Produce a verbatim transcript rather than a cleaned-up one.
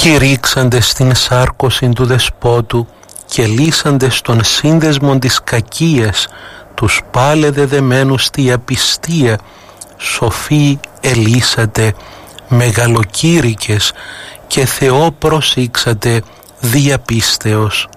κηρύξαντες στην σάρκωση του δεσπότου και λύσαντες τον σύνδεσμον της κακίας, τους πάλε δεδεμένους στη απιστία, σοφοί ελύσατε, μεγαλοκήρυκες και Θεό προσήξατε διαπίστεως.